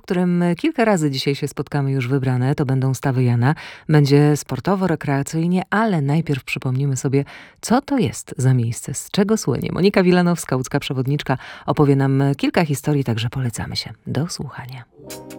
którym kilka razy dzisiaj się spotkamy już wybrane, to będą Stawy Jana. Będzie sportowo-rekreacyjnie, ale najpierw przypomnimy sobie, co to jest za miejsce, z czego słynie. Monika Wilanowska, łódzka przewodniczka, opowie nam kilka historii, także polecamy się do słuchania.